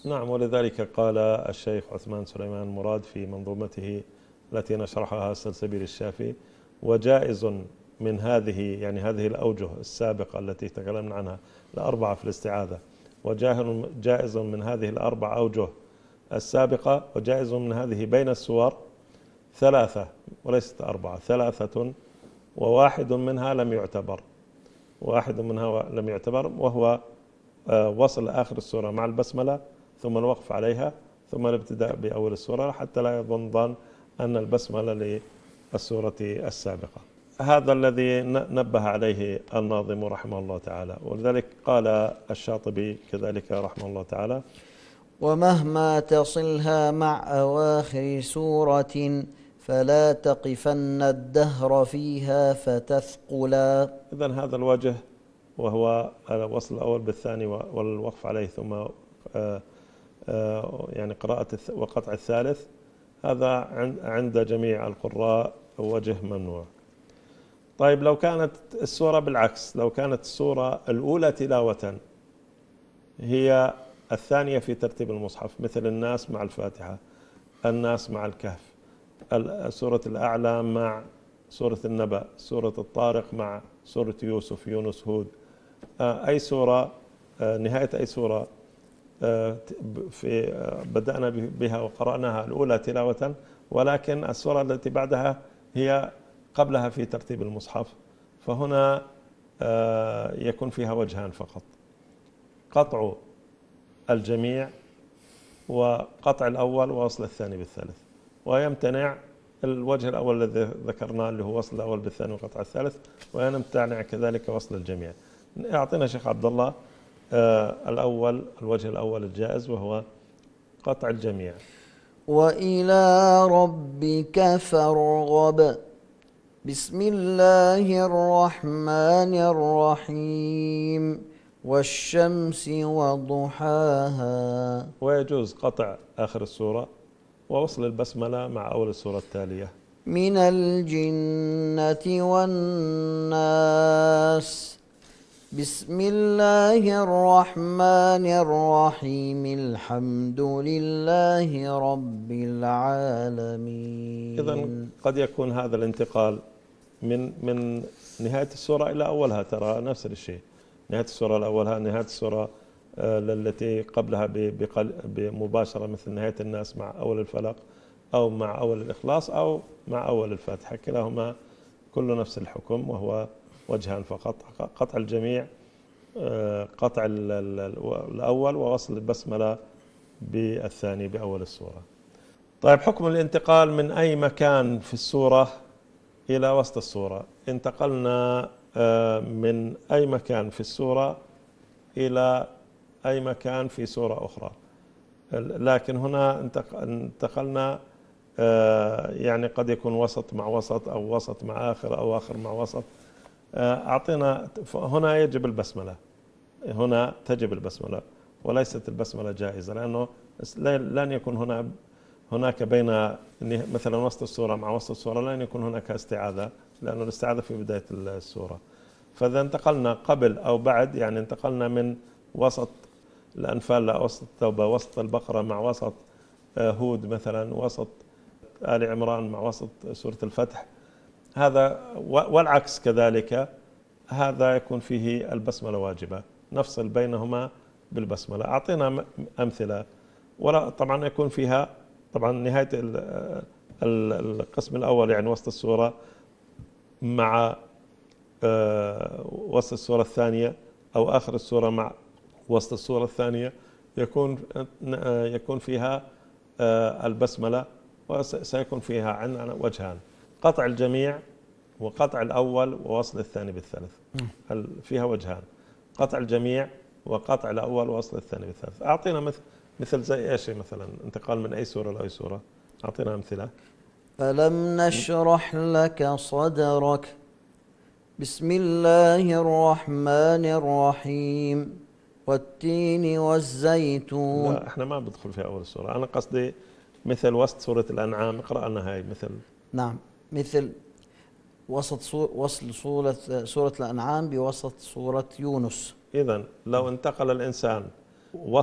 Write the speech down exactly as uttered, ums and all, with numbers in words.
نعم، ولذلك قال الشيخ عثمان سليمان مراد في منظومته التي نشرحها السلسبيل الشافي: وجائز من هذه، يعني هذه الأوجه السابقة التي تكلمنا عنها الأربعة في الاستعاذة، وجائز من هذه الأربع أوجه السابقة، وجائز من هذه بين السور ثلاثة وليست أربعة، ثلاثة، وواحد منها لم يعتبر، واحد منها لم يعتبر وهو وصل آخر السورة مع البسملة، ثم الوقف عليها، ثم الابتداء بأول السورة، حتى لا يظن ظن أن البسملة للسورة السابقة. هذا الذي نبه عليه الناظم رحمه الله تعالى. ولذلك قال الشاطبي كذلك رحمه الله تعالى: ومهما تصلها مع أواخر سورة فلا تقفن الدهر فيها فتثقلا. إذن هذا الوجه، وهو الوصل الأول بالثاني والوقف عليه، ثم يعني قراءة وقطع الثالث، هذا عند جميع القراء وجه ممنوع. طيب لو كانت السورة بالعكس، لو كانت السورة الأولى تلاوة هي الثانية في ترتيب المصحف، مثل الناس مع الفاتحة، الناس مع الكهف، سورة الأعلى مع سورة النبأ، سورة الطارق مع سورة يوسف، يونس، هود، أي سورة، نهاية أي سورة في بدأنا بها وقرأناها الأولى تلاوة، ولكن السورة التي بعدها هي قبلها في ترتيب المصحف، فهنا يكون فيها وجهان فقط: قطع الجميع وقطع الأول ووصل الثاني بالثالث، ويمتنع الوجه الأول الذي ذكرناه اللي هو وصل الأول بالثاني وقطع الثالث، ويمتنع كذلك وصل الجميع. أعطينا شيخ عبد الله آه الأول، الوجه الأول الجائز وهو قطع الجميع. وإلى ربك فارغب. بسم الله الرحمن الرحيم. والشمس وضحاها. ويجوز قطع آخر السورة ووصل البسملة مع أول السورة التالية. من الجنة والناس. بسم الله الرحمن الرحيم. الحمد لله رب العالمين. إذن قد يكون هذا الانتقال من من نهاية السورة إلى أولها، ترى نفس الشيء، نهاية السورة الأولها، نهاية السورة التي قبلها بمباشرة، مثل نهاية الناس مع أول الفلق، أو مع أول الإخلاص، أو مع أول الفاتحة، كلاهما كل نفس الحكم، وهو وجهان فقط: قطع الجميع، قطع الأول، ووصل البسملة بالثاني بأول السورة. طيب حكم الانتقال من أي مكان في السورة إلى وسط السورة. انتقلنا من أي مكان في السورة إلى أي مكان في سورة أخرى، لكن هنا انتقلنا يعني قد يكون وسط مع وسط، أو وسط مع آخر، أو آخر مع وسط. أعطينا هنا يجب البسملة، هنا تجب البسملة، وليست البسملة جائزة، لأنه لن يكون هنا هناك بين مثلا وسط السورة مع وسط السورة لن يكون هناك استعاذة، لأن الاستعاذة في بداية السورة. فإذا انتقلنا قبل أو بعد، يعني انتقلنا من وسط الأنفال لوسط التوبة، وسط البقرة مع وسط هود مثلا، وسط آل عمران مع وسط سورة الفتح، هذا والعكس كذلك، هذا يكون فيه البسملة واجبة، نفصل بينهما بالبسملة. أعطينا أمثلة. ولا طبعا يكون فيها طبعا نهاية القسم الأول، يعني وسط السورة مع وسط السورة الثانية، أو آخر السورة مع وسط السورة الثانية، يكون يكون فيها البسملة، وسيكون فيها عندنا وجهان: قطع الجميع وقطع الأول ووصل الثاني بالثالث. فيها وجهان: قطع الجميع وقطع الأول ووصل الثاني بالثالث. أعطينا مثل مثل زي إيش مثلا انتقال من أي سورة لأي سورة؟ أعطينا أمثلة. ألم نشرح لك صدرك. بسم الله الرحمن الرحيم. والتين والزيتون. لا، احنا ما بدخل في أول السورة، أنا قصدي مثل وسط سورة الأنعام، اقرأ لنا هاي مثل. نعم، مثل وسط صور وصل سورة سورة الأنعام بوسط سورة يونس. إذن لو انتقل الإنسان